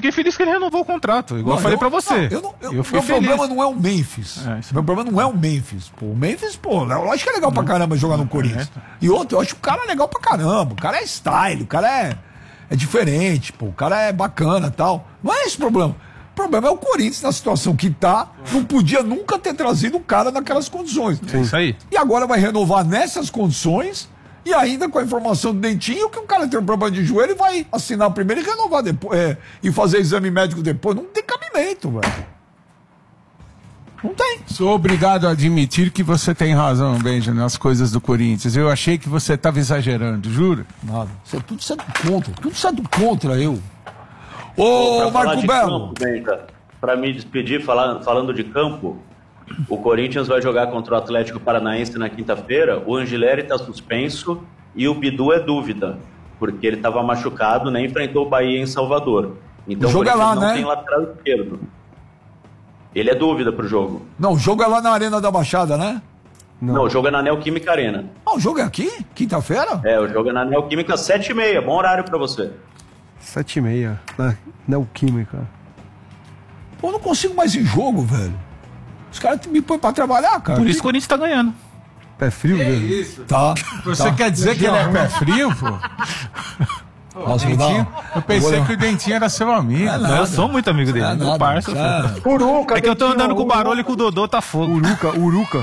fiquei feliz que ele renovou o contrato, igual eu falei pra você. Meu problema não é o Memphis. Meu problema não é o Memphis. Pô, o Memphis, eu acho que é legal pra caramba jogar no Corinthians. E outro, eu acho que o cara é legal pra caramba. O cara é style, o cara é diferente, pô, o cara é bacana e tal. Não é esse o problema. O problema é o Corinthians, na situação que tá, não podia nunca ter trazido o cara naquelas condições. É isso aí. E agora vai renovar nessas condições e ainda com a informação do Dentinho que o cara tem um problema de joelho e vai assinar primeiro e renovar depois, e fazer exame médico depois. Não tem cabimento, velho. Não tem. Sou obrigado a admitir que você tem razão, Benja, nas coisas do Corinthians. Eu achei que você estava exagerando, juro. Nada. Isso é tudo sendo contra. Tudo sendo contra eu. Ô, Marco Belo. Para me despedir, falando de campo, o Corinthians vai jogar contra o Atlético Paranaense na quinta-feira. O Angileri está suspenso e o Bidu é dúvida, porque ele estava machucado, nem enfrentou o Bahia em Salvador. Então o jogo Corinthians não tem lateral esquerdo. Ele é dúvida pro jogo. Não, o jogo é lá na Arena da Baixada, né? Não, o jogo é na Neoquímica Arena. Ah, o jogo é aqui? Quinta-feira? É, o jogo é na Neoquímica 7h30. Bom horário pra você. 7h30. Na Neoquímica. Pô, eu não consigo mais ir em jogo, velho. Os caras me põem pra trabalhar, cara. Por isso que o Corinthians tá ganhando. Pé frio, velho? Isso. Tá. Você quer dizer que ele é pé frio, pô? Nossa, Eu pensei que o Dentinho era seu amigo. Eu sou muito amigo dele. Meu parça. Uruca, É que eu tô andando com o Barolo e com o Dodô, tá fogo. Uruca.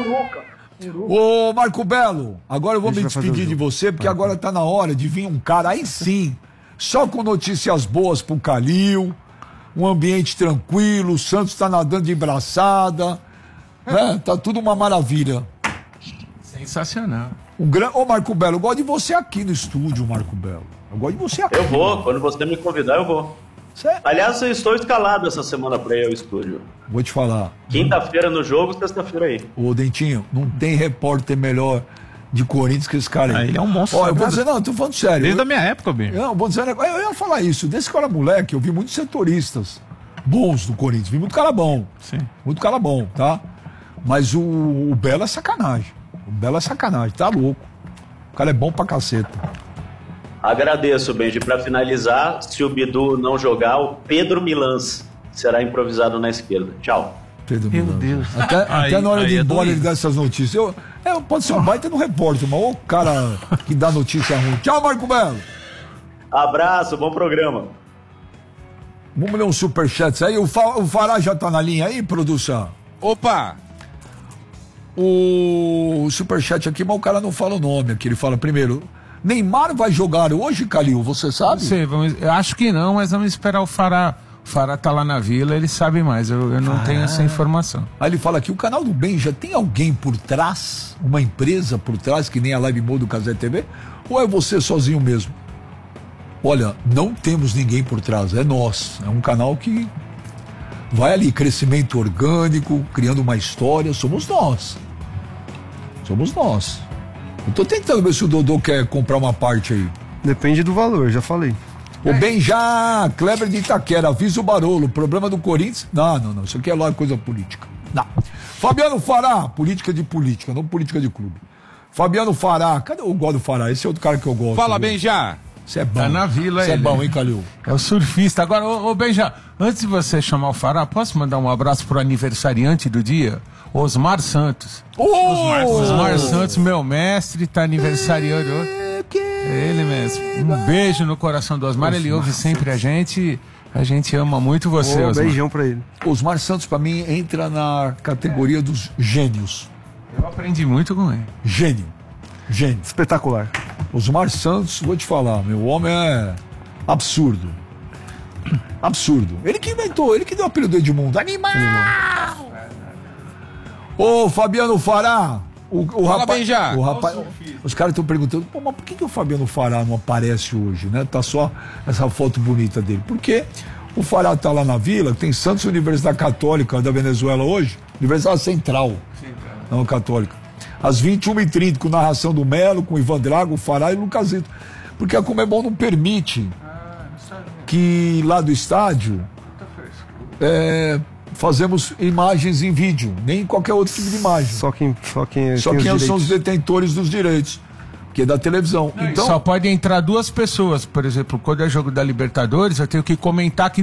Ô, Marco Belo, agora eu vou me Deixa eu fazer despedir o de jogo. você, porque agora tá na hora de vir um cara, aí sim, só com notícias boas pro Calil, um ambiente tranquilo, o Santos tá nadando de braçada, né? Tá tudo uma maravilha. Sensacional. Ô, Marco Belo, eu gosto de você aqui no estúdio, Marco Belo. Eu gosto de você aqui. Eu vou, quando você me convidar, eu vou. Certo? Aliás, eu estou escalado essa semana pra ir ao estúdio. Vou te falar. Quinta-feira no jogo, sexta-feira aí. Ô, Dentinho, não tem repórter melhor de Corinthians que esse cara aí. Ele é um monstro. Ó, eu vou dizer, não, eu tô falando sério. Desde a minha época, bem. Não, vou dizer, eu ia falar isso. Desde que eu era moleque, eu vi muitos setoristas bons do Corinthians. Vi muito cara bom. Sim. Muito cara bom, tá? Mas o Belo é sacanagem. O Belo é sacanagem, tá louco. O cara é bom pra caceta. Agradeço, Benji. Para finalizar, se o Bidu não jogar, o Pedro Milans será improvisado na esquerda. Tchau. Pedro Meu Milano. Deus. Até na hora de ir é embora doido. ele dá essas notícias. Pode ser um baita no repórter, mas o cara que dá notícia ruim. Tchau, Marco Belo. Abraço, bom programa. Vamos ler um superchat aí. O Fará já tá na linha aí, produção? Opa! O superchat aqui, mas o cara não fala o nome aqui. Ele fala primeiro: Neymar vai jogar hoje, Calil? Você sabe? Não sei, eu acho que não, mas vamos esperar o Fará. O Fará tá lá na vila, ele sabe mais. Eu não tenho essa informação. Aí ele fala aqui: o canal do Bem já tem alguém por trás? Uma empresa por trás, que nem a Live Mode do Casé TV? Ou é você sozinho mesmo? Olha, não temos ninguém por trás, é nós. É um canal que vai ali, crescimento orgânico, criando uma história. Somos nós. Somos nós. Eu tô tentando ver se o Dodô quer comprar uma parte aí. Depende do valor, já falei. O Benjá, Kleber de Itaquera, avisa o Barolo, problema do Corinthians. Não, isso aqui é lá coisa política. Não. Fabiano Fará, política de política, não política de clube. Fabiano Fará, cadê o gosto do Fará? Esse é outro cara que eu gosto. Fala, viu? Benja! Você é bom. Tá na vila Você é ele. bom, hein, Calil? É o surfista. Agora, ô Benja, antes de você chamar o Fará, posso mandar um abraço pro aniversariante do dia? Osmar Santos. Osmar Santos, meu mestre, tá aniversariando hoje. Ele mesmo. Um beijo no coração do Osmar. Ele ouve sempre a gente ama muito você, Um Osmar. beijão pra ele. Osmar Santos, pra mim, entra na categoria dos gênios. Eu aprendi muito com ele. Gênio. Espetacular. Osmar Santos, vou te falar, meu homem é absurdo. Absurdo. Ele que inventou, ele que deu o apelido do Edmundo. Animal! Ô, Fabiano Fará. Fala, Benja. O rapaz, os caras estão perguntando, pô, mas por que o Fabiano Fará não aparece hoje, né? Tá só essa foto bonita dele. Porque o Fará tá lá na vila, tem Santos Universidade Católica da Venezuela hoje, Universidade Central. Não, Católica. Às 21h30, com narração do Melo, com Ivan Drago, o Fará e o Lucasito. Porque a Conmebol não permite que lá do estádio fazemos imagens em vídeo, nem qualquer outro tipo de imagem. Só quem São os detentores dos direitos, que é da televisão. Então, só pode entrar duas pessoas, por exemplo, quando é jogo da Libertadores, eu tenho que comentar que